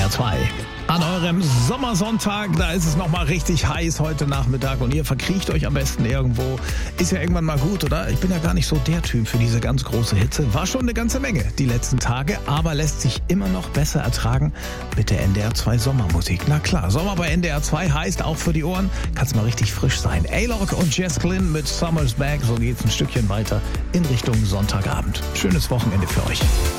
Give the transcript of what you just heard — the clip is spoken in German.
NDR 2. An eurem Sommersonntag, da ist es nochmal richtig heiß heute Nachmittag und ihr verkriecht euch am besten irgendwo. Ist ja irgendwann mal gut, oder? Ich bin ja gar nicht so der Typ für diese ganz große Hitze. War schon eine ganze Menge die letzten Tage, aber lässt sich immer noch besser ertragen mit der NDR 2 Sommermusik. Na klar, Sommer bei NDR 2 heißt auch für die Ohren, kann's mal richtig frisch sein. A-Log und Jess Glynn mit Summer's Back, so geht's ein Stückchen weiter in Richtung Sonntagabend. Schönes Wochenende für euch.